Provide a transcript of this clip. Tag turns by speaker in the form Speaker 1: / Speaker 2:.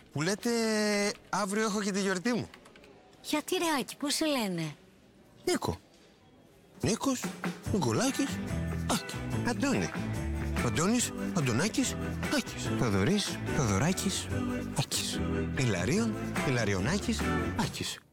Speaker 1: Που λέτε αύριο έχω και τη γιορτή μου.
Speaker 2: Γιατί ρε Άκη, πώς σε λένε?
Speaker 1: Νίκο. Νίκος, Νικολάκης, Άκη. Αντώνη. Αντώνης, Αντωνάκης, Άκης. Θοδωρής, Θοδωράκης, Άκης. Ηλαρίων, Ηλαριονάκης, Άκης.